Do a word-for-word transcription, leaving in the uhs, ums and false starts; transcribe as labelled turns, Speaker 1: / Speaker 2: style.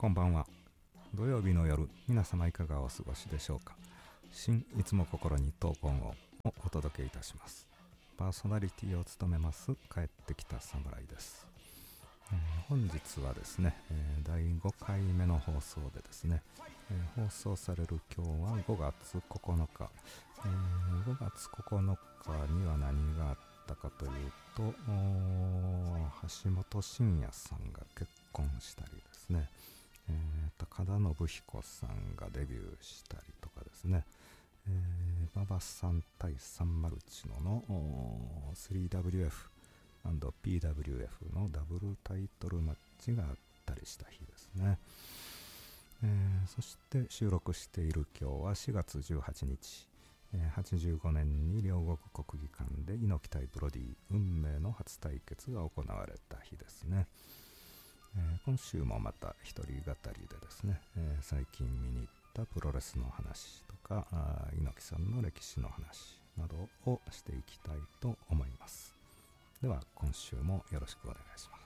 Speaker 1: こんばんは。土曜日の夜、皆様いかがお過ごしでしょうか。新いつも心に闘魂ををお届けいたします。パーソナリティを務めます帰ってきた侍です。えー本日はですね、えーだいごかいめの放送でですね、えー放送される今日はごがつここのか、えーごがつここのかには何があったかというと、おー橋本真也さんが結婚したりですね、えー、高田信彦さんがデビューしたりとかですね、えー、馬場さん対サンマルチノの スリーダブリューエフ&ピーダブリューエフ のダブルタイトルマッチがあったりした日ですね。えー、そして収録している今日はしがつじゅうはちにち、えー、はちじゅうごねんに両国国技館で猪木対ブロディ運命の初対決が行われた日ですね。えー今週もまた一人語りでですね、えー最近見に行ったプロレスの話とかあー猪木さんの歴史の話などをしていきたいと思います。では今週もよろしくお願いします。